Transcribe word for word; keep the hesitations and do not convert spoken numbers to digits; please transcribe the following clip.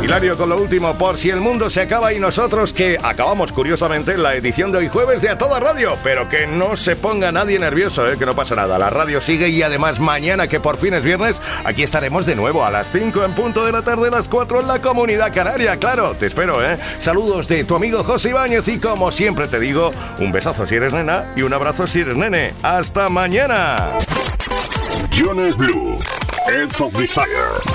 Hilario con lo último, por si el mundo se acaba y nosotros que acabamos curiosamente la edición de hoy jueves de A Toda Radio. Pero que no se ponga nadie nervioso, ¿eh? Que no pasa nada. La radio sigue y además mañana, que por fin es viernes, aquí estaremos de nuevo a las cinco en punto de la tarde, las cuatro en la Comunidad Canaria. Claro, te espero, ¿eh? Saludos de tu amigo José Ibáñez y como siempre te digo, un besazo si eres nena y un abrazo si eres nene. ¡Hasta mañana! Jonas Blue, Heads of Desire.